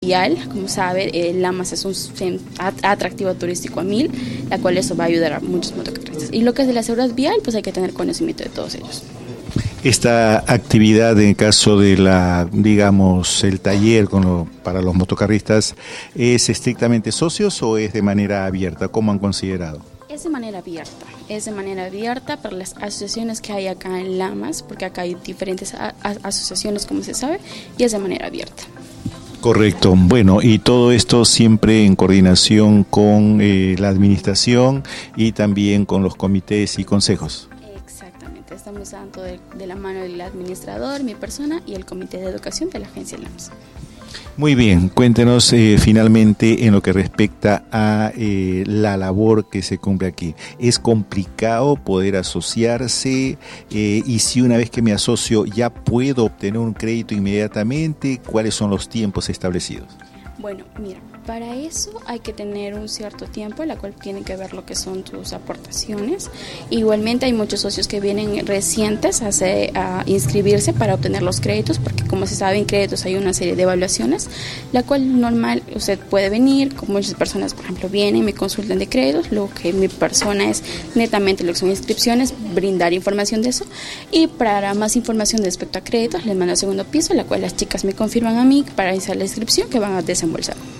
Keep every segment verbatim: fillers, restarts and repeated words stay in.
vial. Como sabe, eh, Lamas es un atractivo turístico a mil, la cual eso va a ayudar a muchos motocarristas. Y lo que es de la seguridad vial, pues hay que tener conocimiento de todos ellos. Esta actividad, en el caso de la, digamos, el taller con lo, para los motocarristas, ¿es estrictamente socios o es de manera abierta? ¿Cómo han considerado? Es de manera abierta, es de manera abierta para las asociaciones que hay acá en Lamas, porque acá hay diferentes a- a- asociaciones, como se sabe, y es de manera abierta. Correcto. Bueno, y todo esto siempre en coordinación con eh, la administración y también con los comités y consejos. Exactamente, estamos dando de, de la mano del administrador, mi persona y el comité de educación de la agencia Lamas. Muy bien, cuéntenos eh, finalmente en lo que respecta a eh, la labor que se cumple aquí. ¿Es complicado poder asociarse? Eh, y si una vez que me asocio ya puedo obtener un crédito inmediatamente, ¿cuáles son los tiempos establecidos? Bueno, mira, para eso hay que tener un cierto tiempo, la cual tiene que ver lo que son tus aportaciones. Igualmente hay muchos socios que vienen recientes a, hacer, a inscribirse para obtener los créditos, porque como se sabe en créditos hay una serie de evaluaciones, la cual normal usted puede venir, como muchas personas por ejemplo vienen y me consultan de créditos, lo que mi persona es netamente lo que son inscripciones, brindar información de eso, y para más información respecto a créditos les mando al segundo piso, la cual las chicas me confirman a mí para iniciar la inscripción que van a desembolsar.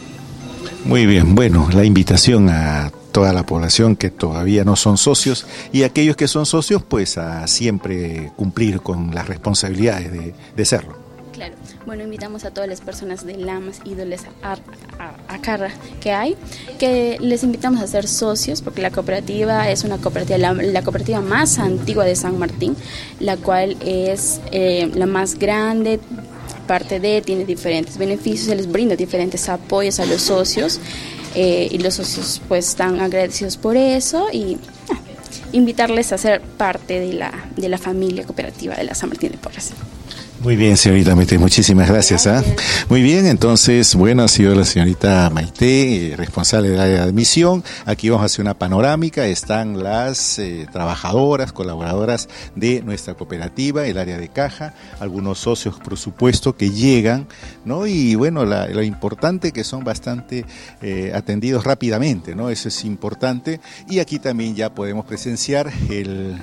Muy bien, bueno, la invitación a toda la población que todavía no son socios y aquellos que son socios, pues a siempre cumplir con las responsabilidades de, de serlo. Claro, bueno, invitamos a todas las personas de Lamas y de les a, a, a Carra que hay, que les invitamos a ser socios, porque la cooperativa es una cooperativa, la, la cooperativa más antigua de San Martín, la cual es eh, la más grande. Parte de, tiene diferentes beneficios, se les brinda diferentes apoyos a los socios eh, y los socios pues están agradecidos por eso y ah, invitarles a ser parte de la, de la familia cooperativa de la San Martín de Porres. Muy bien, señorita Maite, muchísimas gracias. ¿eh? Muy bien, entonces, bueno, ha sido la señorita Maite, responsable de la admisión. Aquí vamos a hacer una panorámica. Están las eh, trabajadoras, colaboradoras de nuestra cooperativa, el área de caja, algunos socios, por supuesto, que llegan, ¿no? Y bueno, la, lo importante que son bastante eh, atendidos rápidamente, ¿no? Eso es importante. Y aquí también ya podemos presenciar el,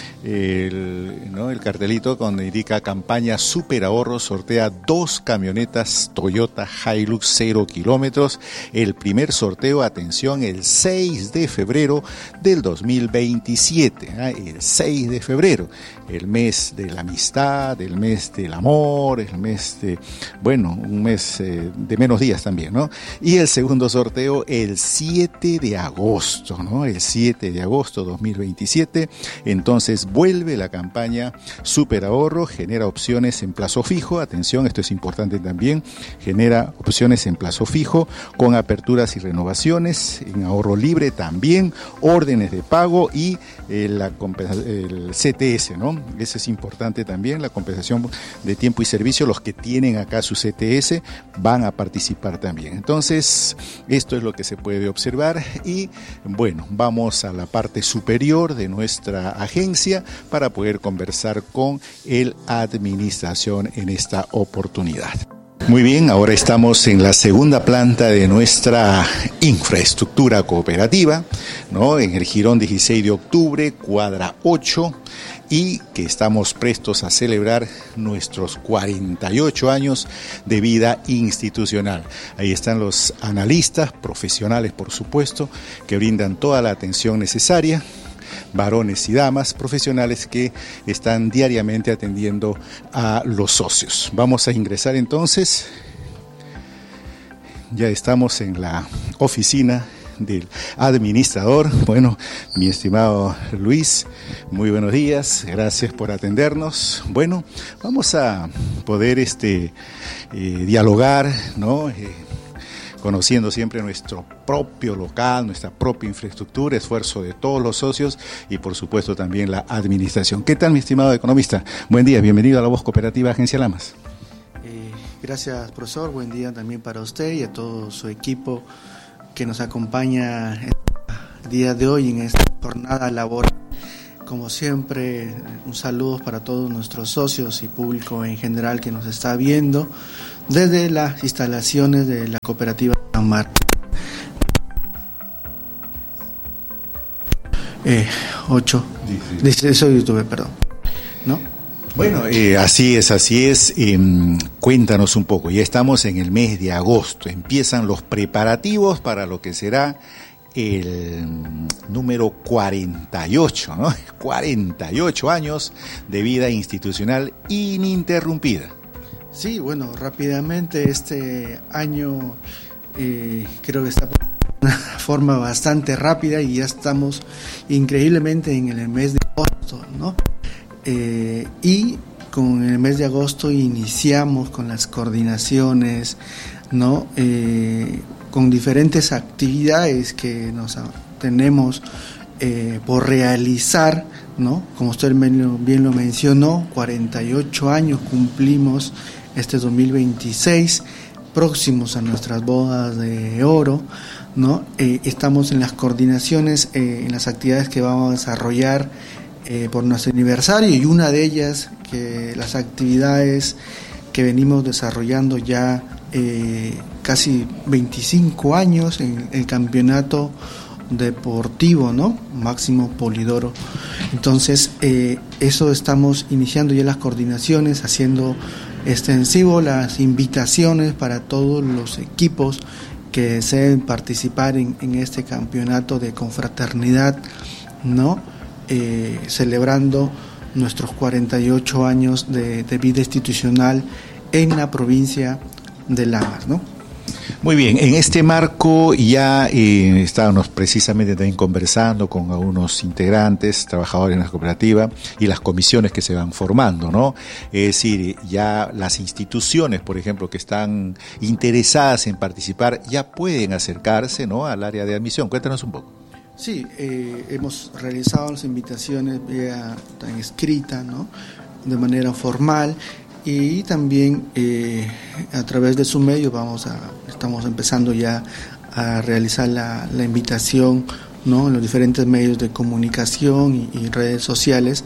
el, ¿no? el cartelito donde indica campaña Super Ahorro, sortea dos camionetas Toyota Hilux cero kilómetros. El primer sorteo, atención, el seis de febrero del dos mil veintisiete. ¿eh? El seis de febrero, el mes de la amistad, el mes del amor, el mes de, bueno, un mes eh, de menos días también, ¿no? Y el segundo sorteo, el siete de agosto, ¿no? El siete de agosto dos mil veintisiete. Entonces vuelve la campaña Super Ahorro, genera opciones en plazo fijo, atención, esto es importante también, genera opciones en plazo fijo con aperturas y renovaciones, en ahorro libre también, órdenes de pago y eh, la, el C T S, ¿no? Eso es importante también, la compensación de tiempo y servicio, los que tienen acá su C T S van a participar también. Entonces, esto es lo que se puede observar y bueno, vamos a la parte superior de nuestra agencia para poder conversar con el administrador en esta oportunidad. Muy bien, ahora estamos en la segunda planta de nuestra infraestructura cooperativa, ¿no? En el Jirón dieciséis de octubre, cuadra ocho, y que estamos prestos a celebrar nuestros cuarenta y ocho años de vida institucional. Ahí están los analistas, profesionales por supuesto, que brindan toda la atención necesaria, varones y damas profesionales que están diariamente atendiendo a los socios. Vamos a ingresar entonces. Ya estamos en la oficina del administrador. Bueno, mi estimado Luis, muy buenos días, gracias por atendernos. Bueno, vamos a poder este eh, dialogar, ¿no? Eh, conociendo siempre nuestro propio local, nuestra propia infraestructura, esfuerzo de todos los socios y por supuesto también la administración. ¿Qué tal, mi estimado economista? Buen día, bienvenido a la Voz Cooperativa Agencia Lamas. Eh, gracias, profesor, buen día también para usted y a todo su equipo que nos acompaña el día de hoy en esta jornada laboral como siempre, un saludo para todos nuestros socios y público en general que nos está viendo desde las instalaciones de la cooperativa San Martín. Eh, ocho, dieciséis, soy youtuber, perdón, ¿no? Bueno, eh, así es, así es. Eh, cuéntanos un poco, ya estamos en el mes de agosto, empiezan los preparativos para lo que será el número cuarenta y ocho, ¿no? cuarenta y ocho años de vida institucional ininterrumpida. Sí, bueno, rápidamente este año eh, creo que está por una forma bastante rápida y ya estamos increíblemente en el mes de agosto, ¿no? Eh, y con el mes de agosto iniciamos con las coordinaciones, ¿no? Eh, con diferentes actividades que nos tenemos eh, por realizar, ¿no? Como usted bien lo mencionó, cuarenta y ocho años cumplimos este dos mil veintiséis, próximos a nuestras bodas de oro, ¿no? Eh, estamos en las coordinaciones, eh, en las actividades que vamos a desarrollar Eh, por nuestro aniversario, y una de ellas, que las actividades que venimos desarrollando ya eh, casi veinticinco años en el campeonato deportivo, ¿no? Máximo Polidoro. Entonces, eh, eso estamos iniciando ya las coordinaciones, haciendo extensivo las invitaciones para todos los equipos que deseen participar en, en este campeonato de confraternidad, ¿no? Eh, celebrando nuestros cuarenta y ocho años de, de vida institucional en la provincia de Lamas, ¿no? Muy bien, en este marco ya eh, estábamos precisamente también conversando con algunos integrantes, trabajadores en la cooperativa y las comisiones que se van formando, ¿no? Es decir, ya las instituciones, por ejemplo, que están interesadas en participar, ya pueden acercarse, ¿no?, al área de admisión. Cuéntanos un poco. Sí, eh, hemos realizado las invitaciones vía tan escrita, ¿no?, de manera formal, y también eh, a través de su medio vamos a estamos empezando ya a realizar la, la invitación, ¿no?, en los diferentes medios de comunicación y, y redes sociales.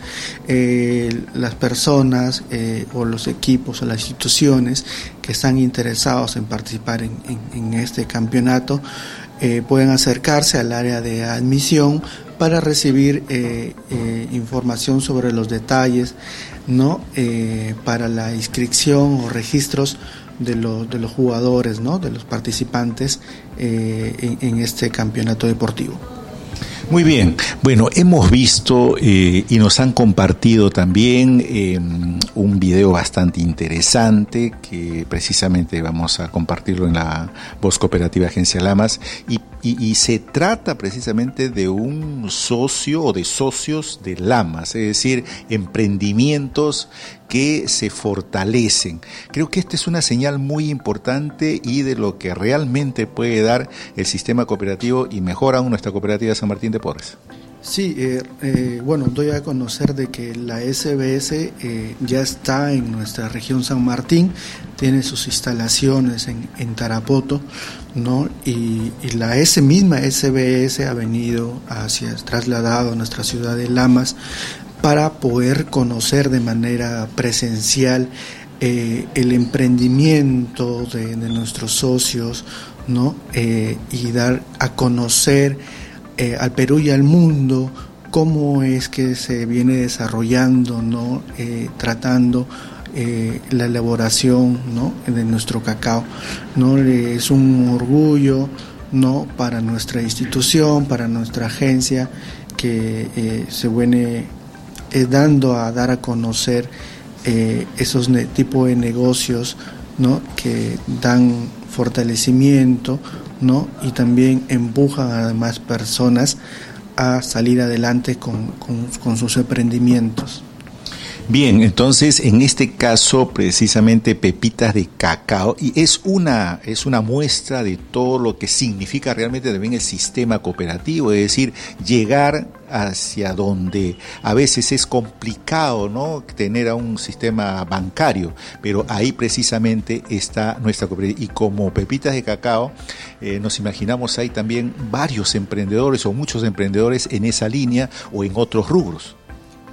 Eh, las personas eh, o los equipos o las instituciones que están interesados en participar en, en, en este campeonato Eh, pueden acercarse al área de admisión para recibir eh, eh, información sobre los detalles, ¿no?, eh, para la inscripción o registros de los de los jugadores, ¿no?, de los participantes eh, en, en este campeonato deportivo. Muy bien, bueno, hemos visto eh, y nos han compartido también eh, un video bastante interesante que precisamente vamos a compartirlo en la Voz Cooperativa Agencia Lamas, y, y, y se trata precisamente de un socio o de socios de Lamas, es decir, emprendimientos que se fortalecen. Creo que esta es una señal muy importante y de lo que realmente puede dar el sistema cooperativo, y mejor aún nuestra cooperativa San Martín de Porres. Sí, eh, eh, bueno, doy a conocer de que la S B S eh, ya está en nuestra región San Martín, tiene sus instalaciones en, en Tarapoto, ¿no? Y, y la esa misma S B S ha venido hacia, trasladado a nuestra ciudad de Lamas para poder conocer de manera presencial eh, el emprendimiento de, de nuestros socios, ¿no? Eh, y dar a conocer eh, al Perú y al mundo cómo es que se viene desarrollando, ¿no? Eh, tratando eh, la elaboración, ¿no?, de nuestro cacao, ¿no? Eh, es un orgullo, ¿no?, para nuestra institución, para nuestra agencia, que eh, se viene eh, dando a dar a conocer eh, esos ne- tipos de negocios, ¿no?, que dan fortalecimiento, ¿no?, y también empujan a demás personas a salir adelante con, con, con sus emprendimientos. Bien, entonces en este caso precisamente Pepitas de Cacao, y es una es una muestra de todo lo que significa realmente también el sistema cooperativo, es decir, llegar hacia donde a veces es complicado, ¿no?, tener a un sistema bancario, pero ahí precisamente está nuestra cooperativa. Y como Pepitas de Cacao, eh, nos imaginamos hay también varios emprendedores o muchos emprendedores en esa línea o en otros rubros.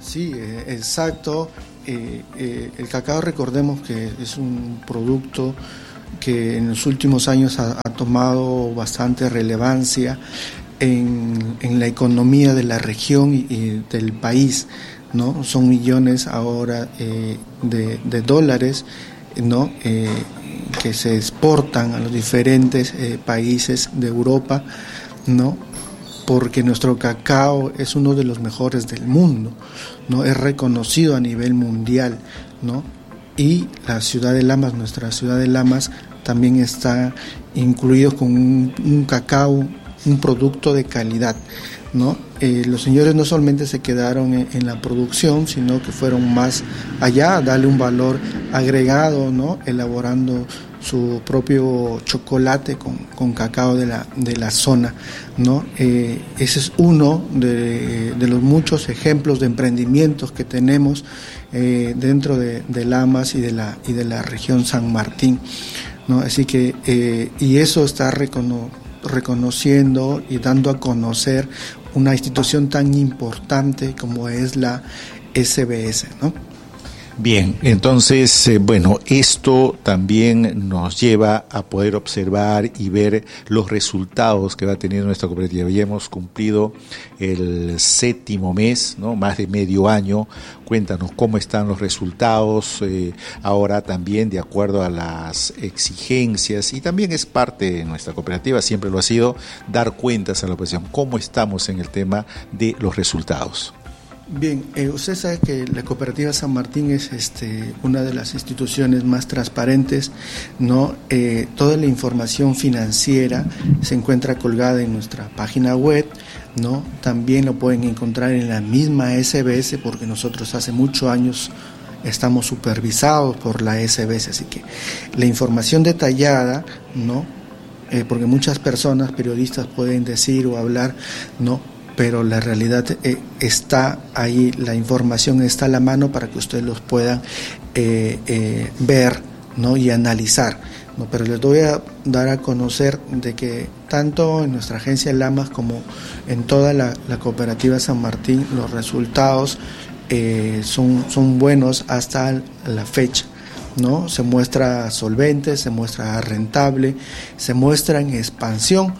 Sí, eh, exacto. Eh, eh, el cacao, recordemos que es un producto que en los últimos años ha, ha tomado bastante relevancia en, en la economía de la región y, y del país, ¿no? Son millones ahora eh, de, de dólares, ¿no? Eh, que se exportan a los diferentes eh, países de Europa, ¿no? Porque nuestro cacao es uno de los mejores del mundo, ¿no? Es reconocido a nivel mundial, ¿no? Y la ciudad de Lamas, nuestra ciudad de Lamas, también está incluido con un, un cacao, un producto de calidad, ¿no? Eh, los señores no solamente se quedaron en, en la producción, sino que fueron más allá, a darle un valor agregado, ¿no? Elaborando su propio chocolate con, con cacao de la, de la zona, ¿no? Eh, ese es uno de, de los muchos ejemplos de emprendimientos que tenemos eh, dentro de, de Lamas y de la, y de la región San Martín, ¿no? Así que, eh, y eso está recono, reconociendo y dando a conocer una institución tan importante como es la S B S, ¿no? Bien, entonces, eh, bueno, esto también nos lleva a poder observar y ver los resultados que va teniendo nuestra cooperativa. Ya hemos cumplido el séptimo mes, ¿no? Más de medio año. Cuéntanos cómo están los resultados, eh, ahora también de acuerdo a las exigencias, y también es parte de nuestra cooperativa, siempre lo ha sido, dar cuentas a la oposición. ¿Cómo estamos en el tema de los resultados? Bien, eh, usted sabe que la Cooperativa San Martín es este, una de las instituciones más transparentes, ¿no? Eh, toda la información financiera se encuentra colgada en nuestra página web, ¿no? También lo pueden encontrar en la misma S B S, porque nosotros hace muchos años estamos supervisados por la S B S, así que la información detallada, ¿no? Eh, porque muchas personas, periodistas, pueden decir o hablar, ¿no? Pero la realidad eh, está ahí, la información está a la mano para que ustedes los puedan eh, eh, ver, ¿no? Y analizar, ¿no? Pero les voy a dar a conocer de que tanto en nuestra agencia Lamas como en toda la, la cooperativa San Martín los resultados eh, son, son buenos hasta la fecha, ¿no? Se muestra solvente, se muestra rentable, se muestra en expansión.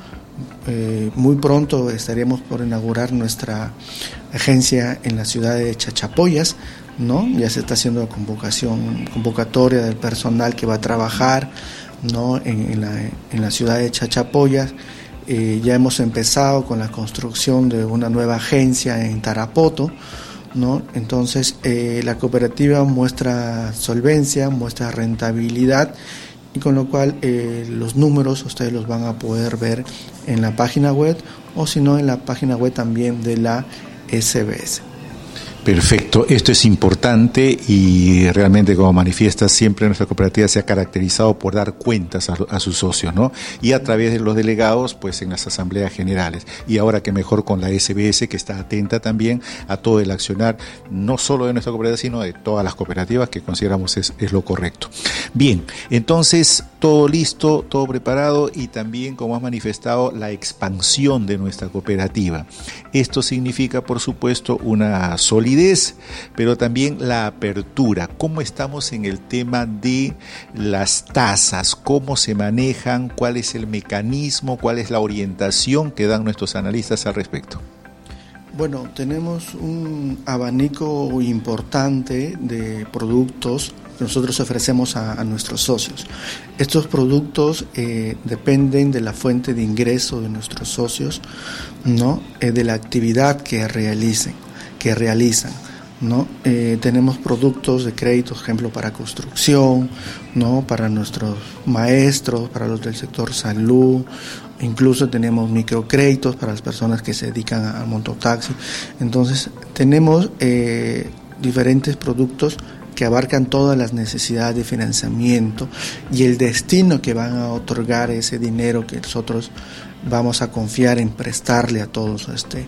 Eh, muy pronto estaremos por inaugurar nuestra agencia en la ciudad de Chachapoyas, ¿no? Ya se está haciendo convocación, convocatoria del personal que va a trabajar, ¿no? en, en, la, en la ciudad de Chachapoyas. Eh, ya hemos empezado con la construcción de una nueva agencia en Tarapoto, ¿no? Entonces eh, la cooperativa muestra solvencia, muestra rentabilidad, y con lo cual eh, los números ustedes los van a poder ver en la página web, o si no en la página web también de la S B S. Perfecto, esto es importante y realmente, como manifiesta, siempre nuestra cooperativa se ha caracterizado por dar cuentas a, a sus socios, ¿no? Y a través de los delegados, pues en las asambleas generales. Y ahora que mejor con la S B S, que está atenta también a todo el accionar, no solo de nuestra cooperativa, sino de todas las cooperativas, que consideramos es, es lo correcto. Bien, entonces todo listo, todo preparado, y también, como has manifestado, la expansión de nuestra cooperativa. Esto significa, por supuesto, una solidez, pero también la apertura. ¿Cómo estamos en el tema de las tasas? ¿Cómo se manejan? ¿Cuál es el mecanismo? ¿Cuál es la orientación que dan nuestros analistas al respecto? Bueno, tenemos un abanico importante de productos que nosotros ofrecemos a, a nuestros socios. Estos productos eh, dependen de la fuente de ingreso de nuestros socios, ¿no? Eh, de la actividad que realicen, que realizan, ¿no? Eh, tenemos productos de crédito, ejemplo, para construcción, ¿no? Para nuestros maestros, para los del sector salud. Incluso tenemos microcréditos para las personas que se dedican al mototaxi. Entonces tenemos eh, diferentes productos que abarcan todas las necesidades de financiamiento y el destino que van a otorgar ese dinero que nosotros vamos a confiar en prestarle a todos este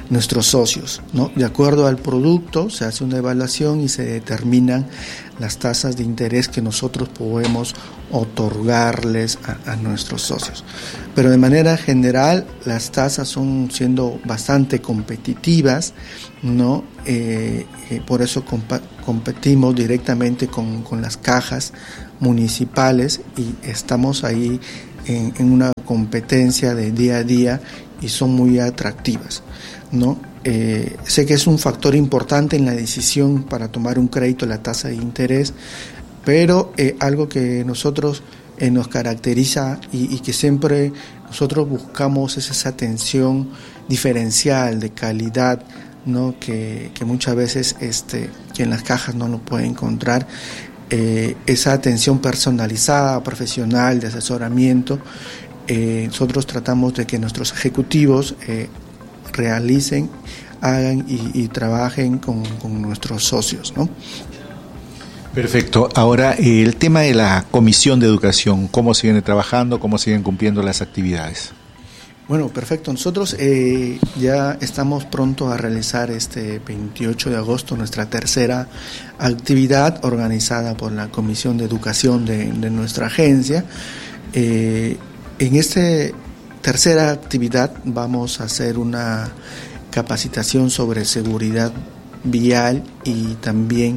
nuestros socios, ¿no? De acuerdo al producto se hace una evaluación y se determinan las tasas de interés que nosotros podemos otorgarles a, a nuestros socios. Pero de manera general las tasas son siendo bastante competitivas, ¿no? Eh, eh, por eso compa- competimos directamente con, con las cajas municipales y estamos ahí en, en una competencia de día a día y son muy atractivas, ¿no? Eh, sé que es un factor importante en la decisión para tomar un crédito, la tasa de interés, pero eh, algo que nosotros eh, nos caracteriza y, y que siempre nosotros buscamos es esa atención diferencial de calidad, ¿no? que, que muchas veces este, que en las cajas no lo puede encontrar, eh, esa atención personalizada, profesional, de asesoramiento. Eh, nosotros tratamos de que nuestros ejecutivos eh, realicen, hagan y, y trabajen con, con nuestros socios, ¿no? Perfecto. Ahora, el tema de la Comisión de Educación, ¿cómo siguen trabajando, cómo siguen cumpliendo las actividades? Bueno, perfecto. Nosotros eh, ya estamos pronto a realizar este veintiocho de agosto nuestra tercera actividad organizada por la Comisión de Educación de, de nuestra agencia. Eh, en esta tercera actividad vamos a hacer una capacitación sobre seguridad vial y también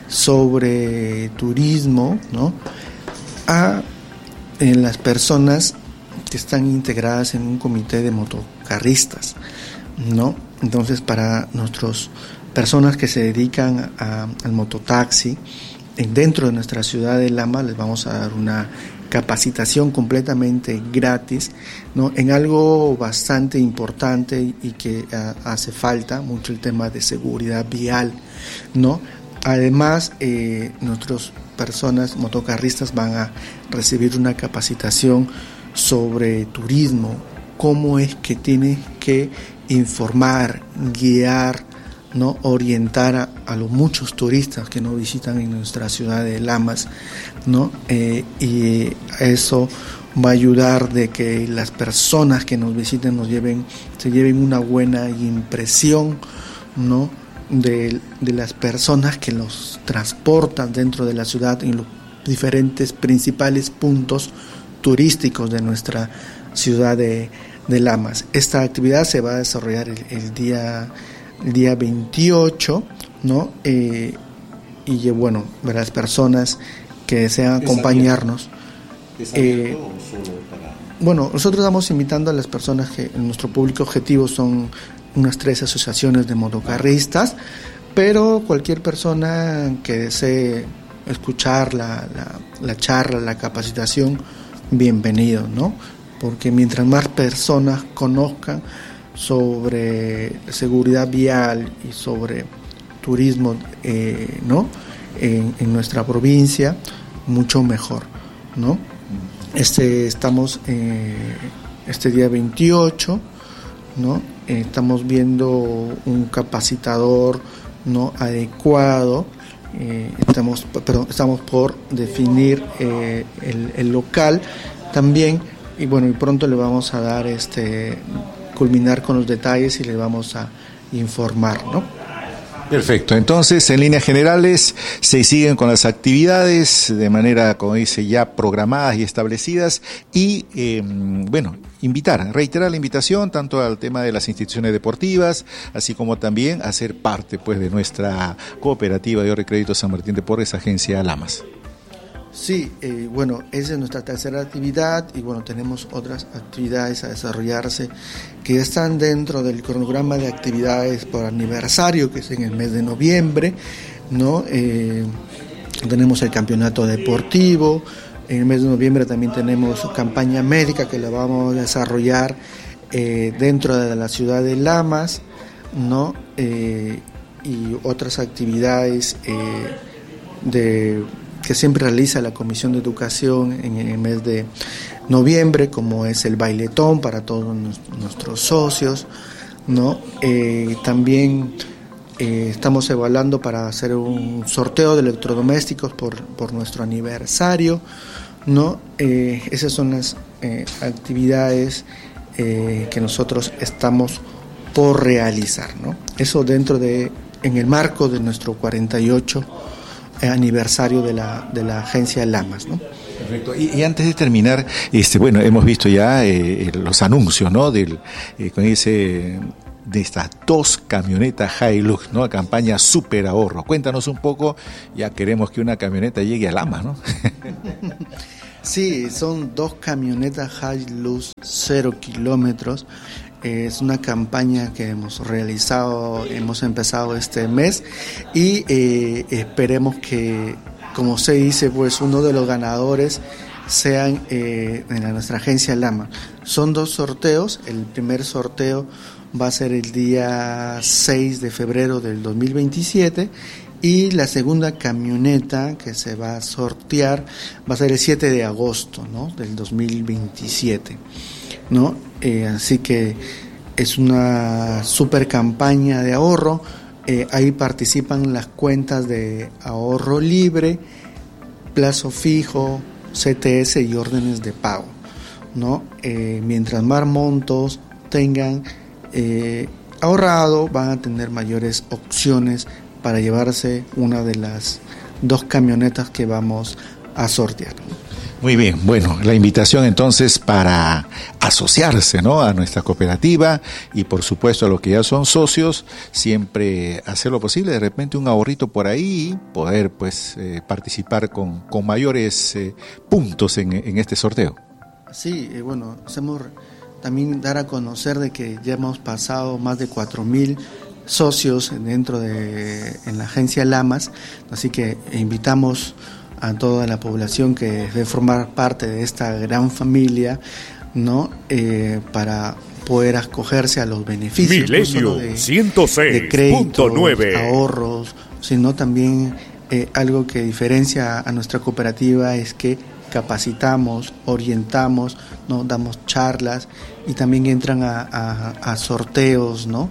sobre turismo, ¿no? A en las personas que están integradas en un comité de motocarristas, ¿no? Entonces, para nuestras personas que se dedican a, al mototaxi dentro de nuestra ciudad de Lama, les vamos a dar una capacitación completamente gratis, ¿no? En algo bastante importante y que a, hace falta mucho, el tema de seguridad vial, ¿no? Además, eh, nuestras personas motocarristas van a recibir una capacitación sobre turismo, cómo es que tiene que informar, guiar, ¿no? Orientar a, a los muchos turistas que nos visitan en nuestra ciudad de Lamas, ¿no? Eh, y eso va a ayudar de que las personas que nos visiten nos lleven, se lleven una buena impresión, ¿no? de, de las personas que los transportan dentro de la ciudad en los diferentes principales puntos turísticos de nuestra ciudad de, de Lamas. Esta actividad se va a desarrollar el, el día el día veintiocho, ¿no? Eh, y bueno, las personas que desean acompañarnos. ¿Es abierto o solo para...? Bueno, nosotros estamos invitando a las personas que nuestro público objetivo son unas tres asociaciones de motocarristas, pero cualquier persona que desee escuchar la, la, la charla, la capacitación, bienvenido, ¿no? Porque mientras más personas conozcan sobre seguridad vial y sobre turismo, eh, ¿no? En, en nuestra provincia, mucho mejor, ¿no? Este estamos eh, este día veintiocho, ¿no? Eh, estamos viendo un capacitador, ¿no? adecuado. Eh, estamos, perdón, estamos por definir eh, el, el local también, y bueno, y pronto le vamos a dar este culminar con los detalles y le vamos a informar, ¿no? Perfecto, entonces en líneas generales se siguen con las actividades de manera, como dice, ya programadas y establecidas y eh, bueno, invitar, reiterar la invitación tanto al tema de las instituciones deportivas, así como también a ser parte pues de nuestra cooperativa de ahorro y crédito San Martín de Porres, agencia Lamas. Sí, eh, bueno, esa es nuestra tercera actividad y bueno, tenemos otras actividades a desarrollarse que están dentro del cronograma de actividades por aniversario, que es en el mes de noviembre, ¿no? Eh, tenemos el campeonato deportivo, en el mes de noviembre también tenemos campaña médica que la vamos a desarrollar eh, dentro de la ciudad de Lamas, ¿no? Eh, y otras actividades eh, de... que siempre realiza la Comisión de Educación en el mes de noviembre, como es el bailetón para todos nuestros socios, ¿no? Eh, también eh, estamos evaluando para hacer un sorteo de electrodomésticos por, por nuestro aniversario, ¿no? Eh, esas son las eh, actividades eh, que nosotros estamos por realizar, ¿no? Eso dentro de, en el marco de nuestro cuarenta y ocho aniversario de la, de la agencia Lamas, ¿no? Perfecto. Y, y antes de terminar, este, bueno, hemos visto ya eh, los anuncios, ¿no? Del, eh, con ese, de estas dos camionetas Hilux, ¿no? Campaña Super Ahorro. Cuéntanos un poco, ya queremos que una camioneta llegue a Lamas, ¿no? Sí, son dos camionetas Hilux cero kilómetros. Es una campaña que hemos realizado, hemos empezado este mes y eh, esperemos que, como se dice, pues uno de los ganadores sean eh, en nuestra agencia Lama. Son dos sorteos. El primer sorteo va a ser el día seis de febrero del dos mil veintisiete y la segunda camioneta que se va a sortear va a ser el siete de agosto, ¿no? del dos mil veintisiete, ¿no? Eh, así que es una super campaña de ahorro. Eh, ahí participan las cuentas de ahorro libre, plazo fijo, C T S y órdenes de pago, ¿no? Eh, mientras más montos tengan eh, ahorrado, van a tener mayores opciones para llevarse una de las dos camionetas que vamos a sortear. Muy bien, bueno, la invitación entonces para asociarse, ¿no? A nuestra cooperativa y por supuesto a los que ya son socios, siempre hacer lo posible, de repente un ahorrito por ahí y poder pues eh, participar con, con mayores eh, puntos en, en este sorteo. Sí, eh, bueno, hacemos también dar a conocer de que ya hemos pasado más de cuatro mil socios dentro de en la agencia Lamas, así que invitamos a toda la población que debe formar parte de esta gran familia, ¿no? Eh, para poder acogerse a los beneficios Milenio no de, ciento seis de créditos, nueve. ahorros, sino también eh, algo que diferencia a nuestra cooperativa es que capacitamos, orientamos, ¿no? Damos charlas y también entran a, a, a sorteos, ¿no?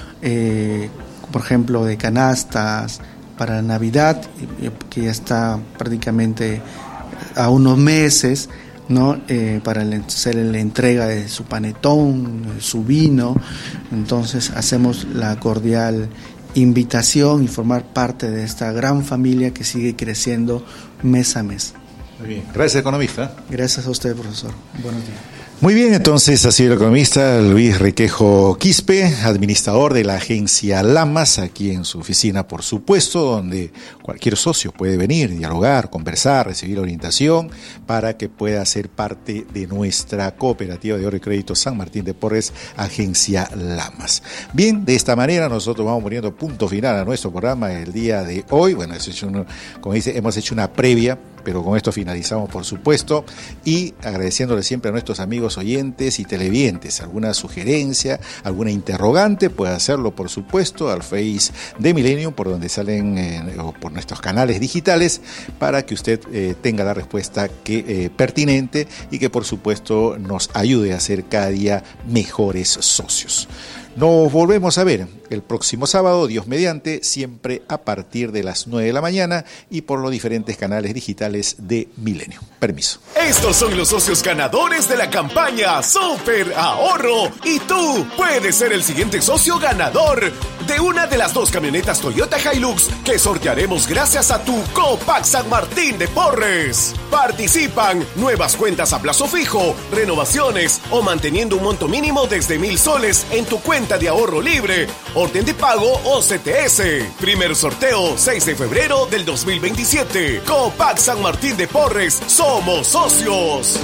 Eh, por ejemplo, de canastas para Navidad, que ya está prácticamente a unos meses, ¿no? Eh, para hacer la entrega de su panetón, su vino. Entonces hacemos la cordial invitación y formar parte de esta gran familia que sigue creciendo mes a mes. Muy bien. Gracias, economista. Gracias a usted, profesor. Buenos días. Muy bien, entonces ha sido el economista Luis Requejo Quispe, administrador de la agencia Lamas, aquí en su oficina, por supuesto, donde cualquier socio puede venir, dialogar, conversar, recibir orientación para que pueda ser parte de nuestra cooperativa de ahorro y crédito San Martín de Porres, agencia Lamas. Bien, de esta manera nosotros vamos poniendo punto final a nuestro programa el día de hoy. Bueno, es hecho uno, como dice, hemos hecho una previa, pero con esto finalizamos, por supuesto, y agradeciéndole siempre a nuestros amigos oyentes y televidentes. Alguna sugerencia, alguna interrogante, puede hacerlo, por supuesto, al Face de Millennium, por donde salen, eh, o por nuestros canales digitales, para que usted eh, tenga la respuesta que eh, pertinente y que, por supuesto, nos ayude a ser cada día mejores socios. Nos volvemos a ver el próximo sábado, Dios mediante, siempre a partir de las nueve de la mañana y por los diferentes canales digitales de Milenio. Permiso. Estos son los socios ganadores de la campaña Super Ahorro y tú puedes ser el siguiente socio ganador de una de las dos camionetas Toyota Hilux que sortearemos gracias a tu Copac San Martín de Porres. Participan nuevas cuentas a plazo fijo, renovaciones o manteniendo un monto mínimo desde mil soles en tu cuenta de ahorro libre, orden de pago o C T S. Primer sorteo seis de febrero del dos mil veintisiete. Copac San Martín de Porres, somos socios.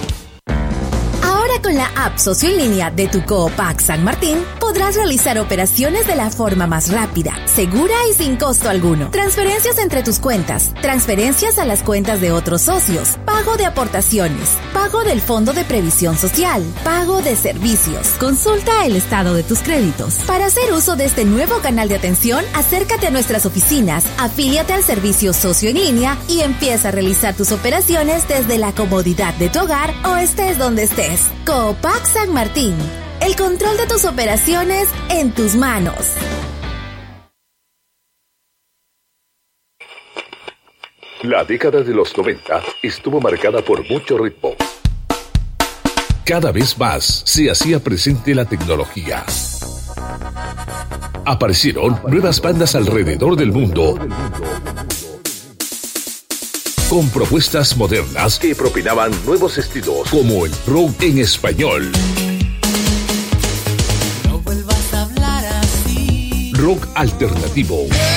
Ahora con la app Socio en Línea de tu Copac San Martín podrás realizar operaciones de la forma más rápida, segura y sin costo alguno. Transferencias entre tus cuentas, transferencias a las cuentas de otros socios, pago de aportaciones, pago del Fondo de Previsión Social, pago de servicios. Consulta el estado de tus créditos. Para hacer uso de este nuevo canal de atención, acércate a nuestras oficinas, afíliate al servicio Socio en Línea y empieza a realizar tus operaciones desde la comodidad de tu hogar o estés donde estés. Copac San Martín, el control de tus operaciones en tus manos. La década de los noventa estuvo marcada por mucho ritmo. Cada vez más se hacía presente la tecnología. Aparecieron nuevas bandas alrededor del mundo con propuestas modernas que propinaban nuevos estilos, como el rock en español. No vuelvas a hablar así. Rock alternativo.